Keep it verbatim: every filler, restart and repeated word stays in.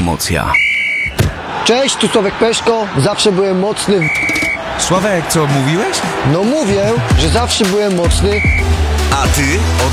promocja. Cześć, tu Sławek Peszko. Zawsze byłem mocny. w- Sławek, co mówiłeś? No mówię, że zawsze byłem mocny. A ty?